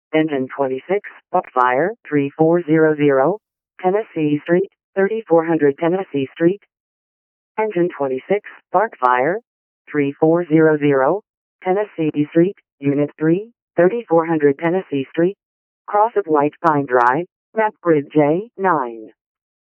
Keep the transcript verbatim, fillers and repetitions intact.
Engine twenty-six, Buckfire, three four zero zero, Tennessee Street, thirty-four hundred Tennessee Street. Engine twenty-six, Sparkfire, three four zero zero, Tennessee Street, Unit three, thirty-four hundred Tennessee Street. Cross of White Pine Drive, map grid J nine.